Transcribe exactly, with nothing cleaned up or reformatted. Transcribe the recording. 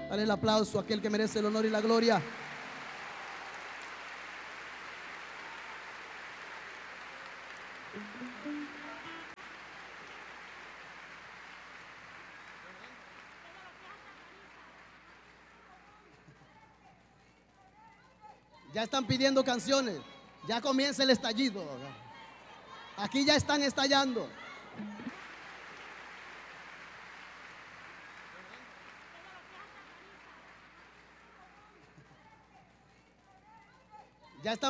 Dale el aplauso a aquel que merece el honor y la gloria. Ya están pidiendo canciones. Ya comienza el estallido. Aquí ya están estallando. Ya están